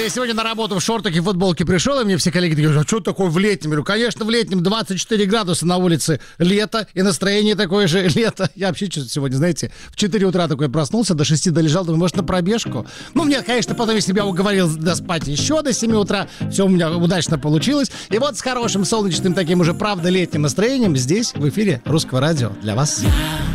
Я сегодня на работу в шортах и футболке пришел, и мне все коллеги говорят, а что такое в летнем? Я говорю, конечно, в летнем 24 градуса на улице, лето, и настроение такое же лето. Я вообще что-то сегодня, знаете, в 4 утра такой проснулся, до 6 долежал, думаю, может, на пробежку? Ну, мне, конечно, потом я себя уговорил доспать еще до 7 утра. Все у меня удачно получилось. И вот с хорошим солнечным таким уже, правда, летним настроением здесь, в эфире Русского радио для вас.